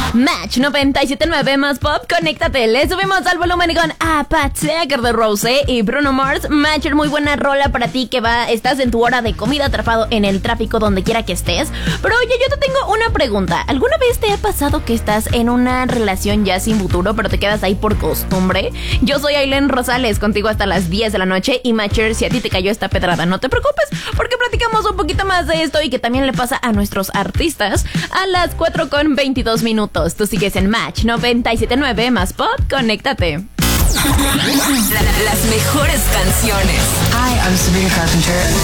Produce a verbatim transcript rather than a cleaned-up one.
Match noventa y siete punto nueve más pop, conéctate. Le subimos al volumen con Apatecker de Rosé y Bruno Mars. Matcher, muy buena rola para ti que va, estás en tu hora de comida atrapado en el tráfico donde quiera que estés. Pero oye, yo te tengo una pregunta. ¿Alguna vez te ha pasado que estás en una relación ya sin futuro, pero te quedas ahí por costumbre? Yo soy Aileen Rosales, contigo hasta las diez de la noche. Y Matcher, si a ti te cayó esta pedrada, no te preocupes, porque platicamos un poquito más de esto y que también le pasa a nuestros artistas a las cuatro con veintidós minutos. Tú sigues en Match noventa y siete punto nueve más pop, conéctate. La, las mejores canciones. Hi, I'm Sabrina Carpenter.